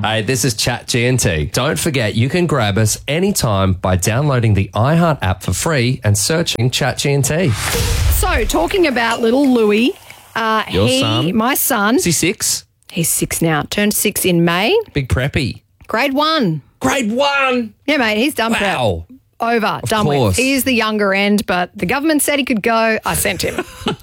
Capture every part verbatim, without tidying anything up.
Hey, this is Chat G and T. Don't forget, you can grab us anytime by downloading the iHeart app for free and searching Chat G and T. So, talking about little Louis, uh, Your he, son? my son, Is he six? he's six now, turned six in May, Big preppy. grade one. Grade one. Yeah, mate, he's done prep. Wow. Over, done course. with. He is the younger end, but the government said he could go. I sent him.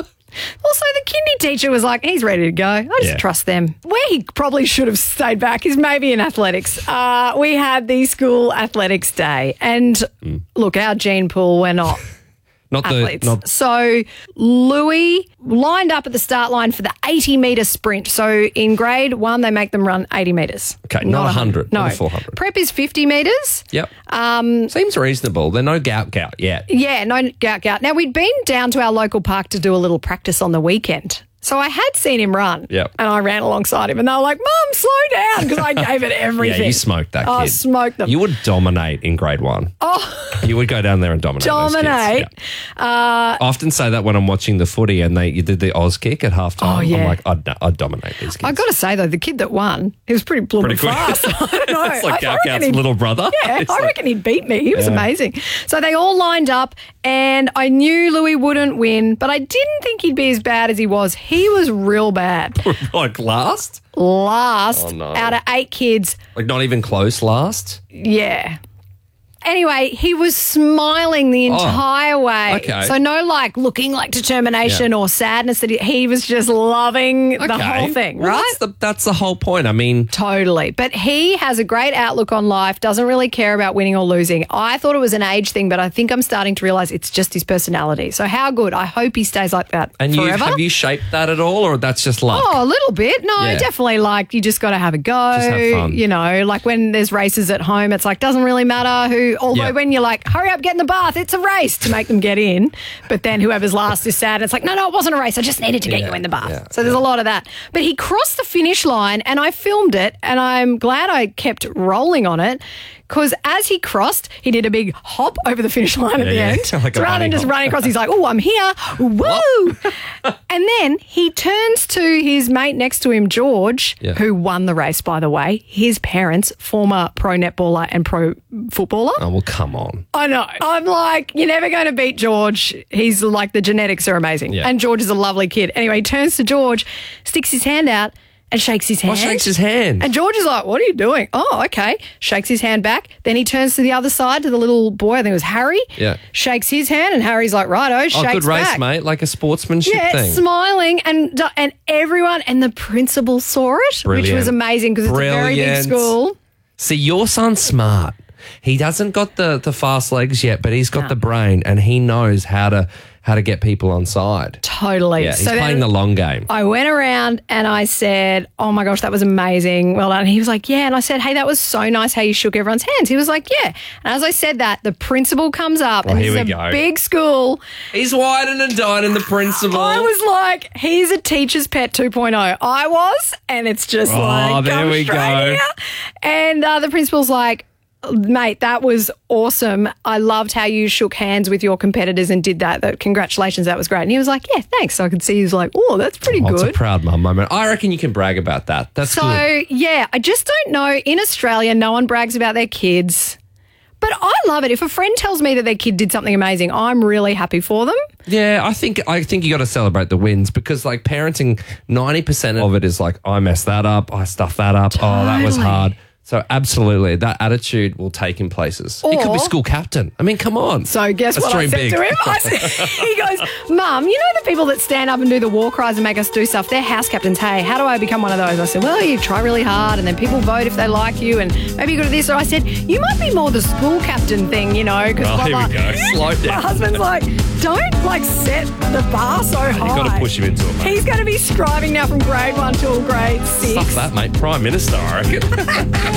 Also, the kindy teacher was like, he's ready to go. I just Yeah. trust them. Where he probably should have stayed back is maybe in athletics. Uh, we had the school athletics day. And look, our gene pool, we're not Not the athletes. not So Louis lined up at the start line for the eighty metre sprint. So in grade one, they make them run eighty metres. Okay, not one hundred, No. not a four hundred. Prep is fifty metres. Yep. Um, Seems reasonable. They're no gout gout yet. Yeah, no gout, gout. Now, we'd been down to our local park to do a little practice on the weekend. So I had seen him run. Yep. And I ran alongside him and they were like, Mum, slow down, because I gave it everything. Yeah, you smoked that Oh, kid. smoked them. You would dominate in grade one. Oh. You would go down there and dominate. those kids. Dominate. Yeah. I often say that when I'm watching the footy and they you did the Oz kick at halftime. Oh, yeah. I'm like, I'd, I'd dominate these kids. I got to say, though, the kid that won, he was pretty blooming Pretty quick. fast. I don't know. It's like I Gout reckon Gout's he'd- little brother. Yeah, It's I like- reckon he'd beat me. He was Yeah. amazing. So they all lined up and I knew Louis wouldn't win, but I didn't think he'd be as bad as he was. He was real bad. Like last? Last Oh, no. out of eight kids, Like not even close last? yeah. Anyway, he was smiling the entire way. Oh, okay. So no like looking like determination Yeah. or sadness. That he, he was just loving the whole thing, Well, right? That's the, that's the whole point. I mean, Totally. But he has a great outlook on life, doesn't really care about winning or losing. I thought it was an age thing, but I think I'm starting to realise it's just his personality. So how good. I hope he stays like that and you forever. have you shaped that at all, or that's just luck? Oh, a little bit. No, Yeah. definitely like you just got to have a go. Just have fun. You know, like when there's races at home, it's like doesn't really matter who, although Yeah. when you're like, hurry up, get in the bath, it's a race to make them get in. But then whoever's last is sad. It's like, no, no, it wasn't a race. I just needed to get Yeah, you in the bath. yeah, so there's a lot of that. But he crossed the finish line and I filmed it and I'm glad I kept rolling on it. Because as he crossed, he did a big hop over the finish line at the Yeah, end. yeah. Like a so rather bunny than just hop. running across, he's like, oh, I'm here. Woo! And then he turns to his mate next to him, George, Yeah. who won the race, by the way. His parents, former pro netballer and pro footballer. Oh, well, come on. I know. I'm like, you're never going to beat George. He's like, the genetics are amazing. Yeah. And George is a lovely kid. Anyway, he turns to George, sticks his hand out and shakes his hand. Oh, shakes his hand. And George is like, what are you doing? Oh, okay. Shakes his hand back. Then he turns to the other side to the little boy, I think it was Harry. Yeah. Shakes his hand and Harry's like, righto, Oh, shakes good race, back. mate. Like a sportsmanship Yeah, thing. smiling and and everyone and the principal saw it, which Brilliant. was amazing because it's a very big Brilliant. school. See, your son's smart. He doesn't got the, the fast legs yet, but he's got No. the brain and he knows how to how to get people on side. Totally. Yeah, he's So playing then the long game. I went around and I said, oh my gosh, that was amazing. Well done. And he was like, yeah. And I said, hey, that was so nice how you shook everyone's hands. He was like, yeah. And as I said that, the principal comes up and Oh, here this we is a go. big school. He's whining and dining the principal. I was like, he's a teacher's pet two point oh. I was, and it's just Oh, like, there come we straight go. here. And uh, the principal's like, mate, that was awesome. I loved how you shook hands with your competitors and did that. That congratulations, that was great. And he was like, yeah, thanks. So I could see he was like, oh, that's pretty Oh, it's a good. proud mum moment. I reckon you can brag about that. That's So, good. yeah, I just don't know. In Australia, no one brags about their kids. But I love it. If a friend tells me that their kid did something amazing, I'm really happy for them. Yeah, I think I think you got to celebrate the wins because like parenting, ninety percent of it is like I messed that up, I stuffed that up. Oh, that was Totally. hard. So absolutely, that attitude will take him places. He could Or- be school captain. I mean, come on. So guess Let's what I dream said big. to him? I said, he goes, Mum, you know the people that stand up and do the war cries and make us do stuff? They're house captains. Hey, how do I become one of those? I said, well, you try really hard and then people vote if they like you and maybe you're good at this. So I said, you might be more the school captain thing, you know. Cause Oh, blah, here we blah. go. Slow My down. husband's like, don't like set the bar so high. You've got to push him into it, mate. He's going to be striving now from grade one till grade six. Stuff that, mate. Prime Minister, I reckon.